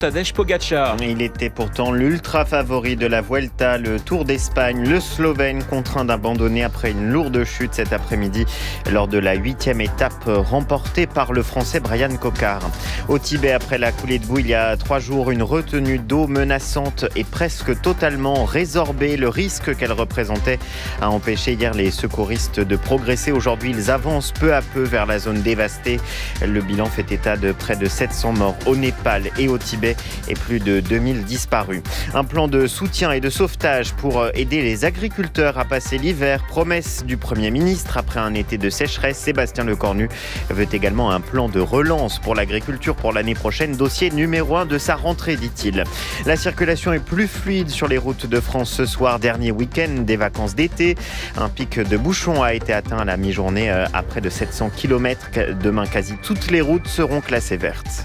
Tadej Pogačar. Il était pourtant l'ultra favori de la Vuelta, le Tour d'Espagne. Le Slovène contraint d'abandonner après une lourde chute cet après-midi lors de la 8e étape remportée par le Français Bryan Coquard. Au Tibet, après la coulée de boue il y a 3 jours, une retenue d'eau menaçante et presque totalement résorbée. Le risque qu'elle représentait a empêché hier les secouristes de progresser. Aujourd'hui, ils avancent peu à peu vers la zone dévastée. Le bilan fait état de près de 700 morts au Népal et au Tibet et plus de 2000 disparus. Un plan de soutien et de sauvetage pour aider les agriculteurs à passer l'hiver. Promesse du Premier ministre après un été de sécheresse. Sébastien Lecornu veut également un plan de relance pour l'agriculture pour l'année prochaine. Dossier numéro 1 de sa rentrée, dit-il. La circulation est plus fluide sur les routes de France ce soir, dernier week-end des vacances d'été. Un pic de bouchons a été atteint à la mi-journée à près de 700 km. Demain, quasi toutes les routes seront classées vertes.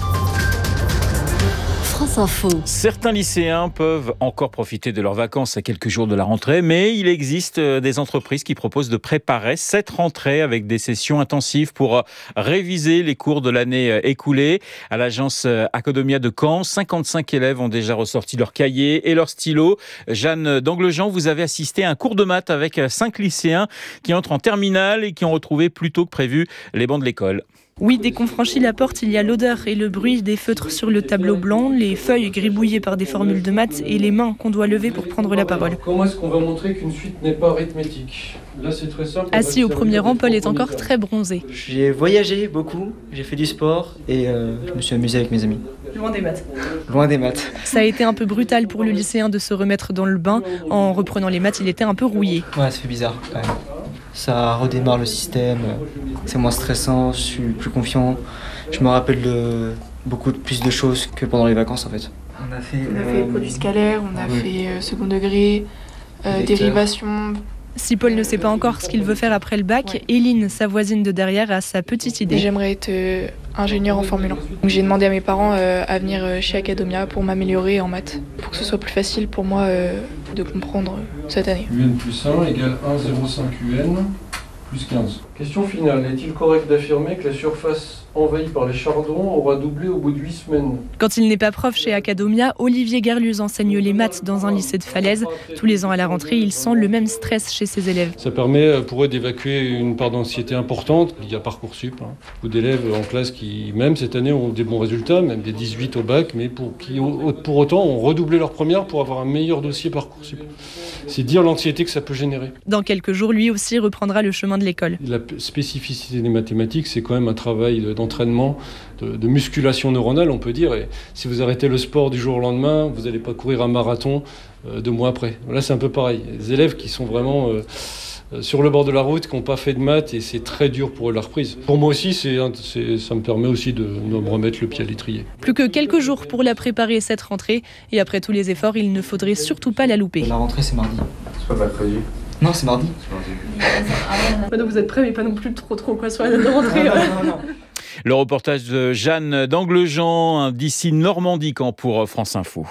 France Info. Certains lycéens peuvent encore profiter de leurs vacances à quelques jours de la rentrée, mais il existe des entreprises qui proposent de préparer cette rentrée avec des sessions intensives pour réviser les cours de l'année écoulée. À l'agence Academia de Caen, 55 élèves ont déjà ressorti leurs cahiers et leurs stylos. Jeanne d'Anglejean, vous avez assisté à un cours de maths avec 5 lycéens qui entrent en terminale et qui ont retrouvé plus tôt que prévu les bancs de l'école. Oui, dès qu'on franchit la porte, il y a l'odeur et le bruit des feutres sur le tableau blanc, les feuilles gribouillées par des formules de maths et les mains qu'on doit lever pour prendre la parole. Comment est-ce qu'on va montrer qu'une suite n'est pas arithmétique ? Là, c'est très simple. Assis au premier rang, Paul est encore très bronzé. J'ai voyagé beaucoup, j'ai fait du sport et je me suis amusé avec mes amis. Loin des maths. Loin des maths. Ça a été un peu brutal pour le lycéen de se remettre dans le bain. En reprenant les maths, il était un peu rouillé. Ouais, ça fait bizarre quand même. Ça redémarre le système, c'est moins stressant, je suis plus confiant. Je me rappelle de beaucoup plus de choses que pendant les vacances en fait. On a fait produits scalaires, on a fait second degré, dérivation. Si Paul ne sait pas encore ce qu'il veut faire après le bac, Éline, sa voisine de derrière, a sa petite idée. J'aimerais être ingénieur en Formule 1. Donc j'ai demandé à mes parents à venir chez Academia pour m'améliorer en maths, pour que ce soit plus facile pour moi de comprendre cette année. UN plus 1 égale 1,05 UN plus 15. Question finale, est-il correct d'affirmer que la surface envahie par les chardons aura doublé au bout de 8 semaines ? Quand il n'est pas prof chez Academia, Olivier Garluz enseigne les maths dans un lycée de Falaise. Tous les ans à la rentrée, il sent le même stress chez ses élèves. Ça permet pour eux d'évacuer une part d'anxiété importante. Il y a Parcoursup, beaucoup d'élèves en classe qui, même cette année, ont des bons résultats, même des 18 au bac, mais pour autant ont redoublé leur première pour avoir un meilleur dossier Parcoursup. C'est dire l'anxiété que ça peut générer. Dans quelques jours, lui aussi reprendra le chemin de l'école. La spécificité des mathématiques, c'est quand même un travail d'entraînement, de musculation neuronale, on peut dire. Et si vous arrêtez le sport du jour au lendemain, vous n'allez pas courir un marathon 2 mois après. Là, c'est un peu pareil. Les élèves qui sont vraiment sur le bord de la route, qui n'ont pas fait de maths, et c'est très dur pour eux la reprise. Pour moi aussi, ça me permet aussi de me remettre le pied à l'étrier. Plus que quelques jours pour la préparer, cette rentrée. Et après tous les efforts, il ne faudrait surtout pas la louper. La rentrée, c'est mardi. C'est pas mercredi ? Non, c'est mardi. Donc vous êtes prêts, mais pas non plus trop quoi sur la rentrée. Non. Le reportage de Jeanne d'Anglejean d'ici Normandie Caen pour France Info.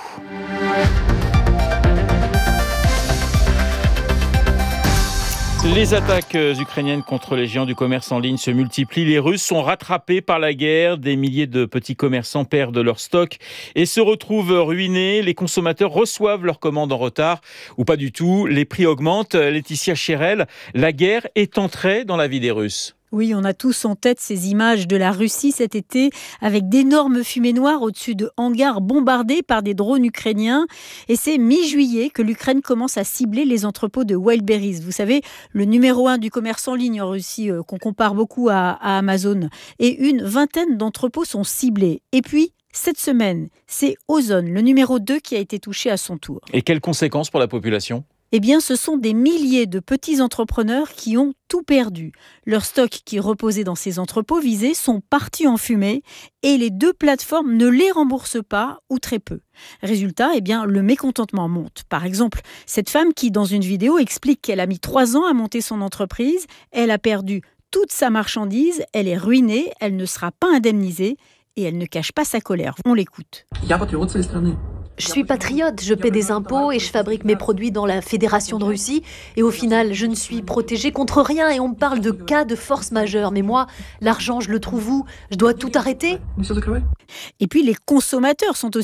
Les attaques ukrainiennes contre les géants du commerce en ligne se multiplient. Les Russes sont rattrapés par la guerre. Des milliers de petits commerçants perdent leur stock et se retrouvent ruinés. Les consommateurs reçoivent leurs commandes en retard ou pas du tout. Les prix augmentent. Laetitia Chérel, la guerre est entrée dans la vie des Russes. Oui, on a tous en tête ces images de la Russie cet été avec d'énormes fumées noires au-dessus de hangars bombardés par des drones ukrainiens. Et c'est mi-juillet que l'Ukraine commence à cibler les entrepôts de Wildberries. Vous savez, le numéro 1 du commerce en ligne en Russie, qu'on compare beaucoup à Amazon. Et une vingtaine d'entrepôts sont ciblés. Et puis, cette semaine, c'est Ozon, le numéro 2, qui a été touché à son tour. Et quelles conséquences pour la population ? Eh bien, ce sont des milliers de petits entrepreneurs qui ont tout perdu. Leurs stocks qui reposaient dans ces entrepôts visés sont partis en fumée et les 2 plateformes ne les remboursent pas ou très peu. Résultat, eh bien, le mécontentement monte. Par exemple, cette femme qui, dans une vidéo, explique qu'elle a mis 3 ans à monter son entreprise, elle a perdu toute sa marchandise, elle est ruinée, elle ne sera pas indemnisée et elle ne cache pas sa colère. On l'écoute. Je suis patriote, je paie des impôts et je fabrique mes produits dans la Fédération de Russie. Et au final, je ne suis protégée contre rien et on me parle de cas de force majeure. Mais moi, l'argent, je le trouve où ? Je dois tout arrêter ? Et puis les consommateurs sont aussi